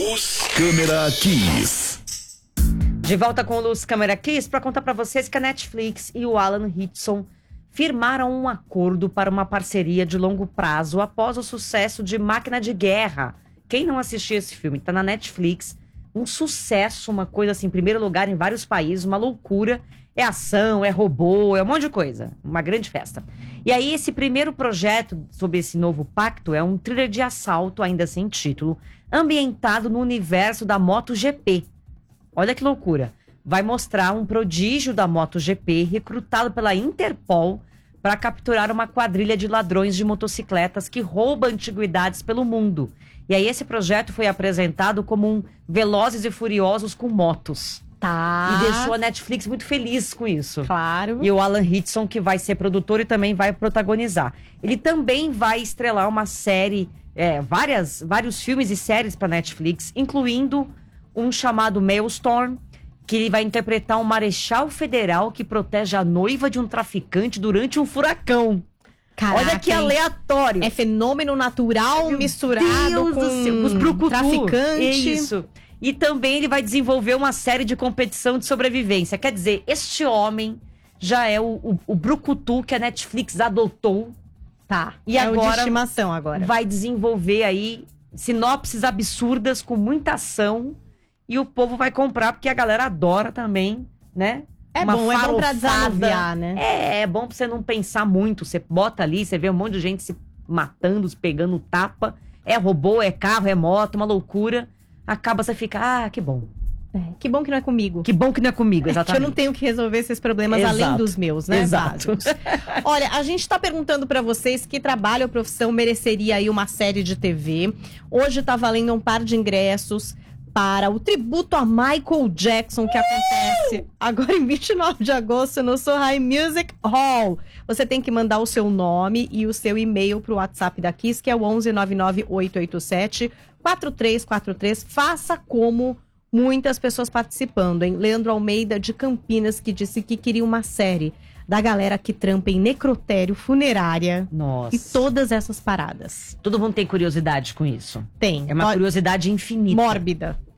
Luz, Câmera, Kiss. De volta com o Luz, Câmera, Kiss para contar para vocês que a Netflix e o Alan Ritchson firmaram um acordo para uma parceria de longo prazo após o sucesso de Máquina de Guerra. Quem não assistiu esse filme? Tá na Netflix. Um sucesso, uma coisa assim, em primeiro lugar em vários países, uma loucura. É ação, é robô, é um monte de coisa. Uma grande festa. E aí, esse primeiro projeto sobre esse novo pacto é um thriller de assalto, ainda sem título, ambientado no universo da MotoGP. Olha que loucura. Vai mostrar um prodígio da MotoGP recrutado pela Interpol para capturar uma quadrilha de ladrões de motocicletas que rouba antiguidades pelo mundo. E aí esse projeto foi apresentado como um Velozes e Furiosos com motos. Tá. E deixou a Netflix muito feliz com isso. Claro. E o Alan Ritchson, que vai ser produtor e também vai protagonizar. Ele também vai estrelar uma série, vários filmes e séries para Netflix, incluindo um chamado Maelstrom, que ele vai interpretar um marechal federal que protege a noiva de um traficante durante um furacão. Caraca, olha que aleatório. É fenômeno natural misturado com os brucutu. traficante. Isso. E também ele vai desenvolver uma série de competição de sobrevivência. Quer dizer, este homem já é o brucutu que a Netflix adotou. Tá. E é agora o de estimação agora. Vai desenvolver aí sinopses absurdas com muita ação. E o povo vai comprar porque a galera adora também, né? É bom pra desanuviar, né? É bom pra você não pensar muito. Você bota ali, você vê um monte de gente se matando, se pegando tapa. É robô, é carro, é moto, uma loucura. Acaba você fica, que bom. Que bom que não é comigo. Que bom que não é comigo, exatamente. Que eu não tenho que resolver esses problemas além dos meus, né? Exato. Olha, a gente tá perguntando pra vocês que trabalho ou profissão mereceria aí uma série de TV. Hoje tá valendo um par de ingressos para o tributo a Michael Jackson, que acontece agora em 29 de agosto no Sohai Music Hall. Você tem que mandar o seu nome e o seu e-mail para o WhatsApp da Kiss, que é o 1199887-4343. Faça como muitas pessoas participando, hein? Leandro Almeida, de Campinas, que disse que queria uma série da galera que trampa em necrotério, funerária. Nossa. E todas essas paradas. Todo mundo tem curiosidade com isso. Tem. É uma curiosidade infinita. Mórbida.